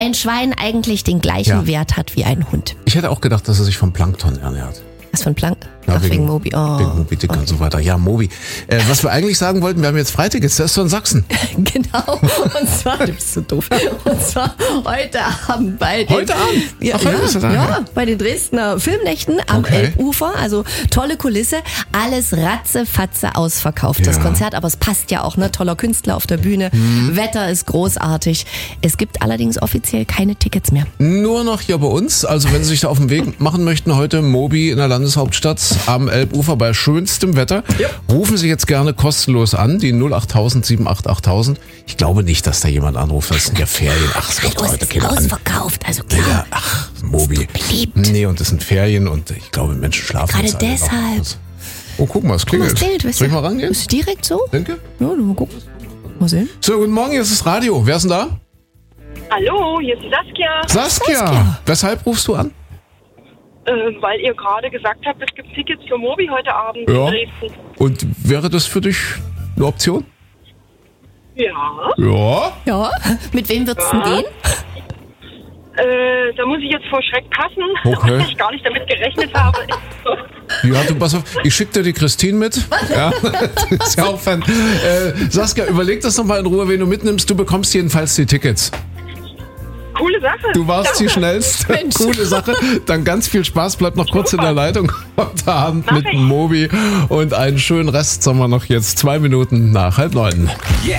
ein Schwein eigentlich den gleichen Wert hat wie ein Hund. Ich hätte auch gedacht, dass er sich vom Plankton ernährt. Was für ein Plankton? Ja, Ach, wegen Moby. Oh. Wegen Moby Dick und so weiter. Ja, Moby. Was wir eigentlich sagen wollten, wir haben jetzt Freitickets, der ist doch in Sachsen. Genau. Und zwar, du bist so doof. Und zwar heute Abend bei den... Heute Abend? Ja, Ach, heute ist er da, ja, bei den Dresdner Filmnächten am Elbufer. Also tolle Kulisse. Alles ratzefatze ausverkauft, das Konzert. Aber es passt ja auch, ne? Toller Künstler auf der Bühne. Wetter ist großartig. Es gibt allerdings offiziell keine Tickets mehr. Nur noch hier bei uns. Also wenn Sie sich da auf den Weg machen möchten, heute Moby in der Landeshauptstadt am Elbufer bei schönstem Wetter. Ja. Rufen Sie jetzt gerne kostenlos an, die 08000 7888000. Ich glaube nicht, dass da jemand anruft, das sind ja Ferien. Ach, es wird heute keiner an. Ausverkauft, also klar. Ja, ach, Moby. Beliebt. Nee, und das sind Ferien und ich glaube, Menschen schlafen Gerade jetzt alle deshalb. noch. Oh, guck mal, es klingelt. Soll ich mal rangehen? Ist direkt so? Denke? Ja, mal gucken. Mal sehen. So, guten Morgen, hier ist das Radio. Wer ist denn da? Hallo, hier ist die Saskia. Saskia. Weshalb rufst du an? Weil ihr gerade gesagt habt, es gibt Tickets für Moby heute Abend in Dresden. Und wäre das für dich eine Option? Ja. Ja. Ja. Mit wem wird's denn gehen? Da muss ich jetzt vor Schreck passen, Okay. weil ich gar nicht damit gerechnet habe. Ja, du pass auf, ich schicke dir die Christine mit. Ja, die ist ja auch Fan. Saskia, überleg das nochmal in Ruhe, wen du mitnimmst. Du bekommst jedenfalls die Tickets. Coole Sache. Du warst die Schnellste. Mensch. Coole Sache. Dann ganz viel Spaß. Bleib noch kurz in der Leitung heute Abend mit Moby. Und einen schönen Restsommer noch jetzt. 2 Minuten nach 8:30. Jetzt